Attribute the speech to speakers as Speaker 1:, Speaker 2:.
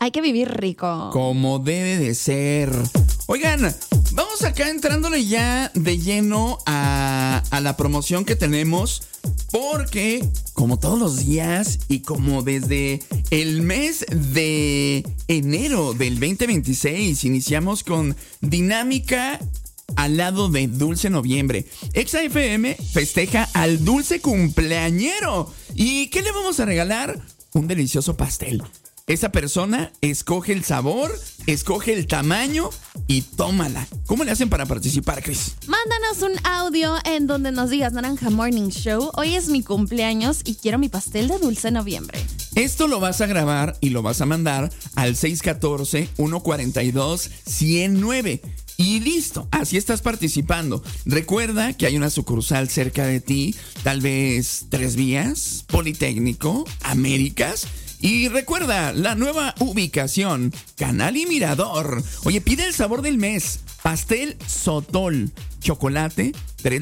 Speaker 1: Hay que vivir rico.
Speaker 2: Como debe de ser. Oigan, vamos acá entrándole ya de lleno a la promoción que tenemos. Porque, como todos los días y como desde el mes de enero del 2026, iniciamos con dinámica al lado de Dulce Noviembre. Exa FM festeja al dulce cumpleañero. ¿Y qué le vamos a regalar? Un delicioso pastel. Esa persona escoge el sabor, escoge el tamaño y tómala. ¿Cómo le hacen para participar, Cris?
Speaker 1: Mándanos un audio en donde nos digas: Naranja Morning Show, hoy es mi cumpleaños y quiero mi pastel de Dulce Noviembre.
Speaker 2: Esto lo vas a grabar y lo vas a mandar al 614-142-109. Y listo, así estás participando. Recuerda que hay una sucursal cerca de ti, tal vez Tres Vías, Politécnico, Américas. Y recuerda, la nueva ubicación, Canal y Mirador. Oye, pide el sabor del mes, pastel Sotol, chocolate, 3